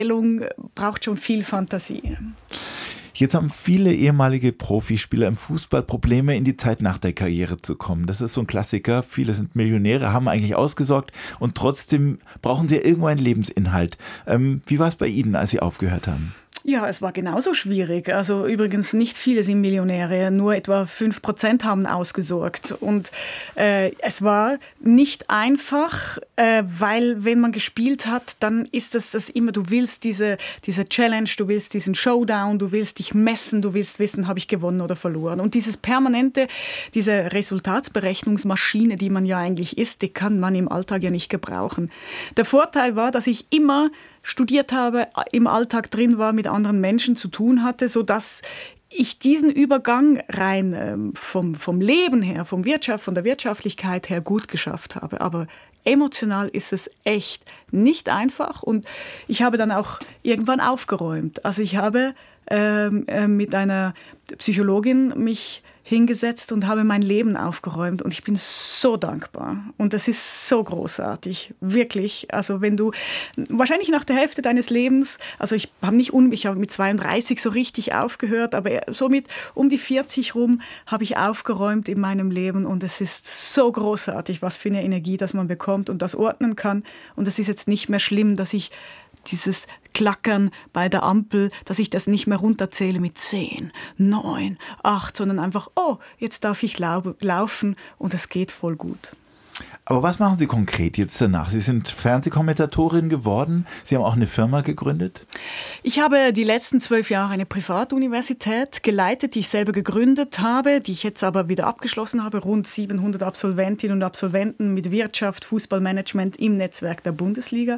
braucht schon viel Fantasie. Jetzt haben viele ehemalige Profispieler im Fußball Probleme, in die Zeit nach der Karriere zu kommen. Das ist so ein Klassiker. Viele sind Millionäre, haben eigentlich ausgesorgt und trotzdem brauchen sie irgendwo einen Lebensinhalt. Wie war es bei Ihnen, als Sie aufgehört haben? Ja, es war genauso schwierig. Also übrigens nicht viele sind Millionäre, nur etwa 5% haben ausgesorgt. Und es war nicht einfach, weil wenn man gespielt hat, dann ist es das immer, du willst diese Challenge, du willst diesen Showdown, du willst dich messen, du willst wissen, habe ich gewonnen oder verloren. Und dieses permanente, diese Resultatsberechnungsmaschine, die man ja eigentlich ist, die kann man im Alltag ja nicht gebrauchen. Der Vorteil war, dass ich immer studiert habe, im Alltag drin war, mit anderen Menschen zu tun hatte, sodass ich diesen Übergang rein vom Leben her, von der Wirtschaftlichkeit her gut geschafft habe. Aber emotional ist es echt nicht einfach und ich habe dann auch irgendwann aufgeräumt. Also ich habe mit einer Psychologin mich hingesetzt und habe mein Leben aufgeräumt und ich bin so dankbar und das ist so großartig, wirklich. Also wenn du wahrscheinlich nach der Hälfte deines Lebens, also ich habe mit 32 so richtig aufgehört, aber so mit um die 40 rum habe ich aufgeräumt in meinem Leben und es ist so großartig, was für eine Energie das man bekommt und das ordnen kann und es ist jetzt nicht mehr schlimm, dass ich dieses Klackern bei der Ampel, dass ich das nicht mehr runterzähle mit 10, 9, 8, sondern einfach, jetzt darf ich laufen und es geht voll gut. Aber was machen Sie konkret jetzt danach? Sie sind Fernsehkommentatorin geworden. Sie haben auch eine Firma gegründet. Ich habe die letzten 12 Jahre eine Privatuniversität geleitet, die ich selber gegründet habe, die ich jetzt aber wieder abgeschlossen habe. Rund 700 Absolventinnen und Absolventen mit Wirtschaft, Fußballmanagement im Netzwerk der Bundesliga.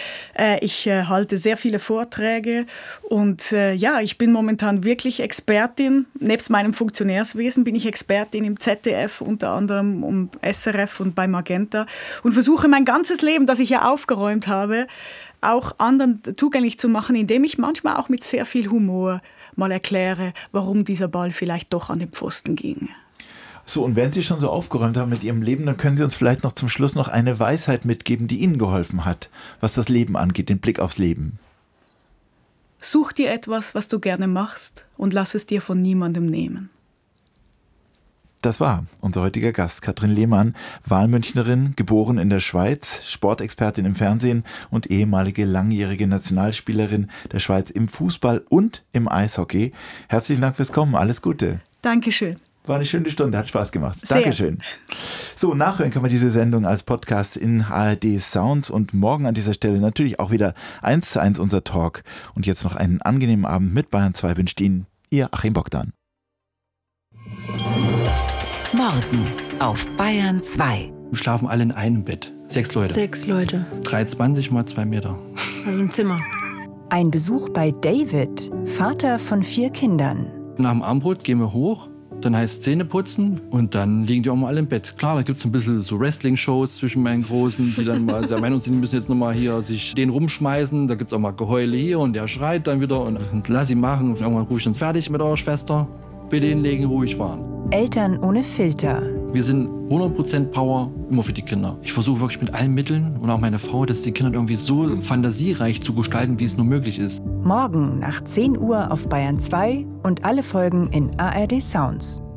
Ich halte sehr viele Vorträge und ich bin momentan wirklich Expertin. Nebst meinem Funktionärswesen bin ich Expertin im ZDF, unter anderem um SRF und bei Magenta und versuche mein ganzes Leben, das ich ja aufgeräumt habe, auch anderen zugänglich zu machen, indem ich manchmal auch mit sehr viel Humor mal erkläre, warum dieser Ball vielleicht doch an den Pfosten ging. So, und wenn Sie schon so aufgeräumt haben mit Ihrem Leben, dann können Sie uns vielleicht noch zum Schluss noch eine Weisheit mitgeben, die Ihnen geholfen hat, was das Leben angeht, den Blick aufs Leben. Such dir etwas, was du gerne machst und lass es dir von niemandem nehmen. Das war unser heutiger Gast, Katrin Lehmann, Wahlmünchnerin, geboren in der Schweiz, Sportexpertin im Fernsehen und ehemalige langjährige Nationalspielerin der Schweiz im Fußball und im Eishockey. Herzlichen Dank fürs Kommen, alles Gute. Dankeschön. War eine schöne Stunde, hat Spaß gemacht. Sehr. Dankeschön. So, nachhören kann man diese Sendung als Podcast in ARD Sounds und morgen an dieser Stelle natürlich auch wieder 1:1 unser Talk. Und jetzt noch einen angenehmen Abend mit Bayern 2 wünscht Ihnen Ihr Achim Bogdan. Morgen auf Bayern 2. Wir schlafen alle in einem Bett. 6 Leute. 6 Leute. 3,20 mal 2 Meter. Also im Zimmer. Ein Besuch bei David, Vater von 4 Kindern. Nach dem Abendbrot gehen wir hoch, dann heißt Zähne putzen und dann liegen die auch mal alle im Bett. Klar, da gibt es ein bisschen so Wrestling-Shows zwischen meinen Großen, die dann mal der Meinung sind, die müssen jetzt nochmal hier sich den rumschmeißen. Da gibt es auch mal Geheule hier und der schreit dann wieder und lass ihn machen. Und irgendwann rufe ich uns fertig mit eurer Schwester. Bitte hinlegen, ruhig fahren. Eltern ohne Filter. Wir sind 100% Power immer für die Kinder. Ich versuche wirklich mit allen Mitteln und auch meine Frau, das die Kinder irgendwie so fantasiereich zu gestalten, wie es nur möglich ist. Morgen nach 10 Uhr auf Bayern 2 und alle Folgen in ARD Sounds.